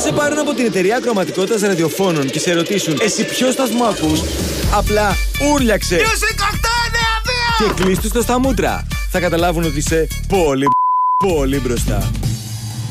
σε πάρουν από την εταιρεία ακροματικότητας ραδιοφώνων και σε ρωτήσουν εσύ ποιο σταθμό ακούς, απλά ούρλιαξε και κλείστου το στα μούτρα. Θα καταλάβουν ότι είσαι πολύ μπροστά.